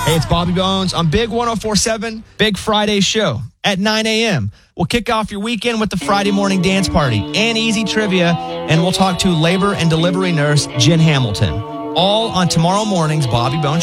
Hey, it's Bobby Bones on Big 104.7, Big Friday show at 9 a.m. We'll kick off your weekend with the Friday morning dance party and easy trivia, and we'll talk to labor and delivery nurse Jen Hamilton. All on tomorrow morning's Bobby Bones